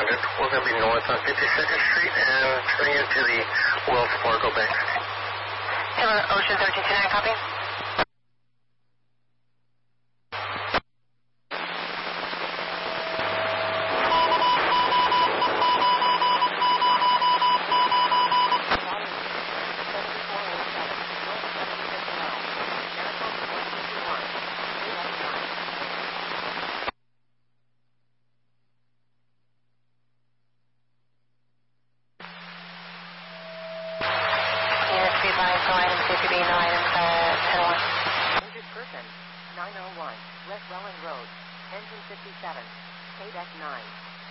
100. We're going to be north on 52nd Street and turning into the Wells Fargo Bank. Hello, Ocean 1329, copy. Injured person, West Welland Road, engine 57, KDEC 9.